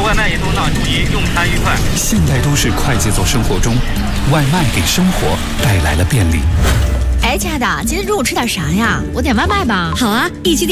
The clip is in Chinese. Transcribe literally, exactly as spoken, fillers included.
外卖也都那注意用餐愉快。 现代都市快节奏生活中，外卖给生活带来了便利。 哎，亲爱的，今天中午吃点啥呀？我点外卖吧。 好啊，一起点。